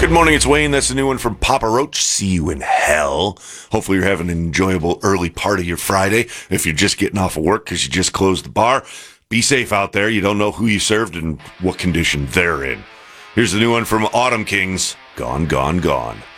Good morning, it's Wayne. That's a new one from Papa Roach. See you in hell. Hopefully you're having an enjoyable early part of your Friday. If you're just getting off of work because you just closed the bar, be safe out there. You don't know who you served and what condition they're in. Here's the new one from Autumn Kings. Gone, gone, gone.